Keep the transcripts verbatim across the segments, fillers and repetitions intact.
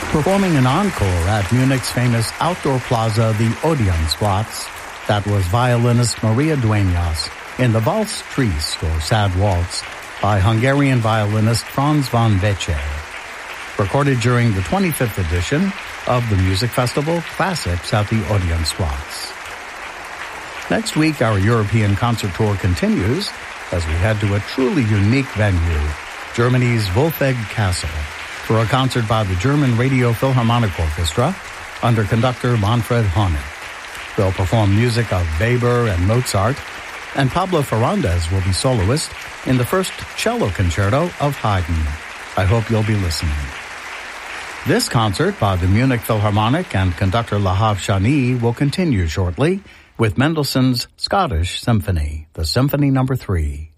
Performing an encore at Munich's famous outdoor plaza, the Odeonsplatz, that was violinist Maria Dueñas in the Valse Triste, or Sad Waltz, by Hungarian violinist Franz von Wecher. Recorded during the twenty-fifth edition of the music festival Classics at the Odeonsplatz. Next week, our European concert tour continues as we head to a truly unique venue, Germany's Wolfegg Castle, for a concert by the German Radio Philharmonic Orchestra under conductor Manfred Honeck. They'll perform music of Weber and Mozart, and Pablo Ferrandez will be soloist in the first cello concerto of Haydn. I hope you'll be listening. This concert by the Munich Philharmonic and conductor Lahav Shani will continue shortly with Mendelssohn's Scottish Symphony, the Symphony Number Three.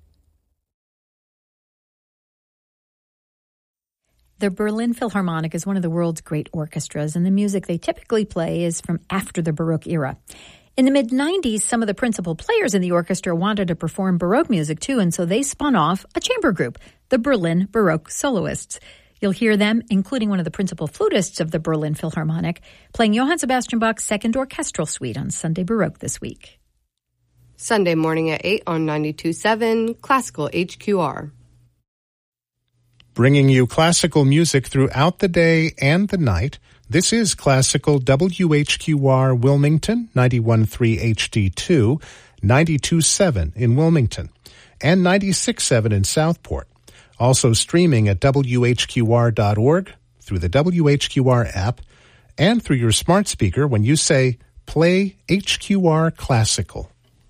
The Berlin Philharmonic is one of the world's great orchestras, and the music they typically play is from after the Baroque era. In the mid nineties, some of the principal players in the orchestra wanted to perform Baroque music too, and so they spun off a chamber group, the Berlin Baroque Soloists. You'll hear them, including one of the principal flutists of the Berlin Philharmonic, playing Johann Sebastian Bach's Second Orchestral Suite on Sunday Baroque this week. Sunday morning at eight on ninety-two point seven Classical H Q R. Bringing you classical music throughout the day and the night, this is Classical W H Q R Wilmington, ninety-one point three H D two, ninety-two point seven in Wilmington, and ninety-six point seven in Southport. Also streaming at W H Q R dot org, through the W H Q R app, and through your smart speaker when you say, play H Q R Classical.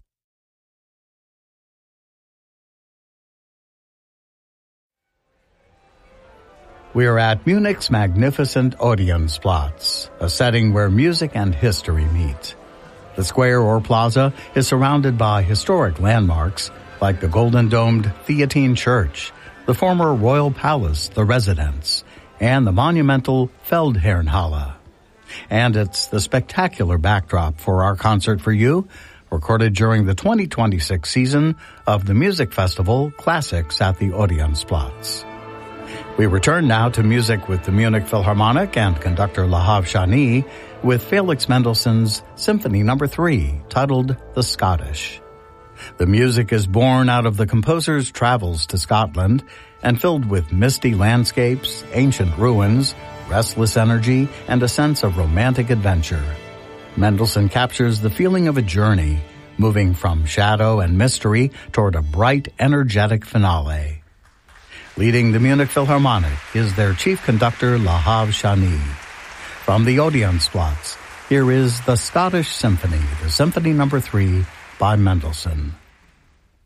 We are at Munich's magnificent Odeonsplatz, a setting where music and history meet. The square or plaza is surrounded by historic landmarks like the golden-domed Theatine Church, the former Royal Palace, the Residence, and the monumental Feldherrnhalle. And it's the spectacular backdrop for our concert for you, recorded during the twenty twenty-six season of the music festival Classics at the Odeonsplatz. We return now to music with the Munich Philharmonic and conductor Lahav Shani with Felix Mendelssohn's Symphony Number Three, titled The Scottish. The music is born out of the composer's travels to Scotland and filled with misty landscapes, ancient ruins, restless energy, and a sense of romantic adventure. Mendelssohn captures the feeling of a journey, moving from shadow and mystery toward a bright, energetic finale. Leading the Munich Philharmonic is their chief conductor, Lahav Shani. From the Odeonsplatz, here is the Scottish Symphony, the Symphony Number Three by Mendelssohn.